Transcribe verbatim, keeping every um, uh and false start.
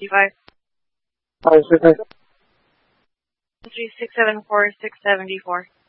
fifty-five. Five six three six seven four six seventy four.